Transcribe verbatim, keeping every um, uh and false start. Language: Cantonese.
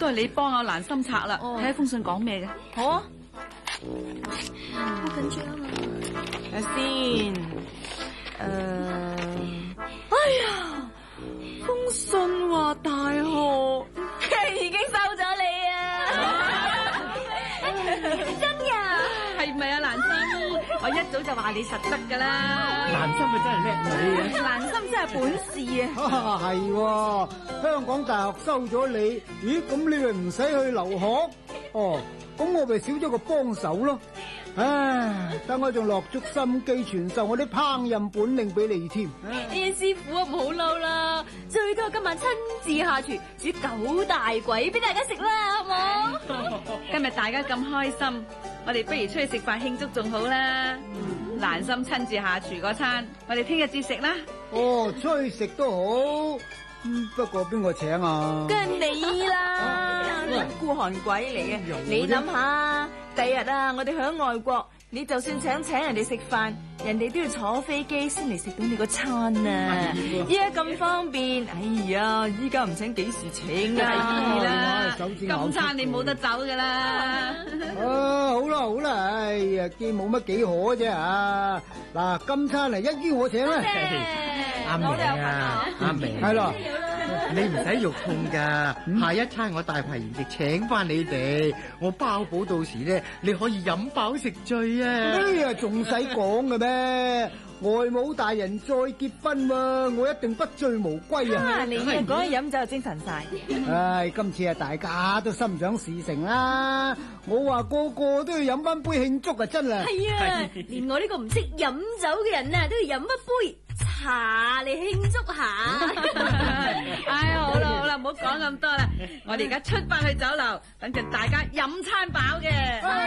都係你幫阿蘭心拆啦。睇下封信講咩嘅？ 好啊，好緊張啊！睇下先，誒、呃，哎呀，封信話大河已經收咗你啊！真呀？ 係咪啊，蘭心？我一早就話你實得噶啦。 蘭心咪真係叻女啊！ 蘭心真係本事啊！ 啊，係喎，香港大學收咗你，咦？咁你咪唔使去留學？哦，咁我咪少咗個幫手咯。唉，但我仲落足心機傳授我啲烹飪本領俾你添。 啲師傅啊，唔好嬲啦，最多今晚親自下廚煮九大簋俾大家食啦，好冇？ 今日大家咁開心，我哋不如出去食飯慶祝仲好啦。蘭心親自下廚嗰餐，我哋聽日至食啦。 哦，出去食都好，嗯，不過邊個請啊？ 梗係你啦，孤寒鬼嚟嘅。你諗下，第日啊，我哋響外國，你就算想請人哋食飯，人哋都要坐飛機先嚟食到你個餐啊！依家咁方便，哎呀，依家唔請幾時請啊？ 係啦， 手指咬今餐你冇得走噶啦。 啊，好啦好啦，哎呀，見冇乜幾可啫啊！嗱，今餐嚟一於我請啦。 阿明啊，阿明係咯。 你唔使肉痛噶，嗯、下一餐我大排筵席請翻你哋，我包保到時咧，你可以飲飽食醉啊！ 哎呀，仲使講嘅咩？外母大人再結婚喎，我一定不醉無歸啊！ 啊你一講起飲酒就精神晒。 唉，今次啊，大家都心想事成啦！我話個個都要飲翻杯慶祝啊，真係。 係啊，連我呢個唔識飲酒嘅人啊，都要飲一杯茶嚟慶祝下。 唉，好啦好啦，唔好講咁多啦，我哋而家出發去酒樓，等陣大家飲餐飽嘅。